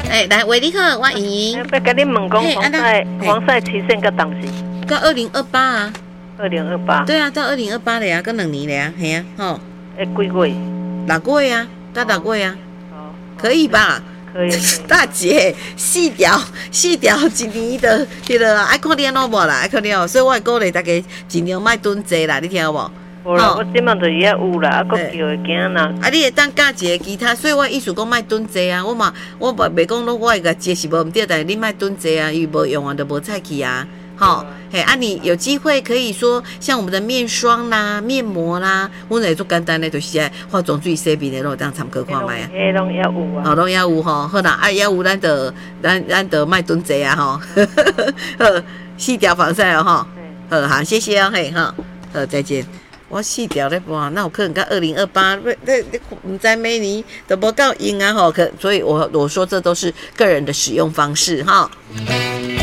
来，喂，你好，我莹莹。 要跟你问讲防晒期限到当时？ 到2028啊。 2028。 对啊，到2028了呀，到2年了呀，嘿啊，吼。 几月 ？6月啊，到6月啊。哦。可以吧？ 可以。 大姐，4条一年的，对了，爱看你安怎无啦，爱看你哦，所以我会鼓励大家尽量莫囤积啦，你听有无？ 无啦，我即满就也有啦，还佫叫会惊啦。 啊，你会当教一个其他，所以我意思讲莫囤积啊，我袂讲我会甲接是无毋对，但是你莫囤积啊，伊无用啊，就无菜去啊。好，嘿，啊，你有机会可以说像我们的面霜啦、面膜啦，我来做简单的，就是在化妆水洗面的咯，当参考看卖啊。 拢也有啊。 哦，拢也有吼，好啦，啊也有咱就莫囤积啊吼。4条防晒哦吼。好，谢谢哦，嘿哈，好，再见。我4条咧播，那有可能到2028，你知每年都无够用啊吼，所以我说这都是个人的使用方式哈。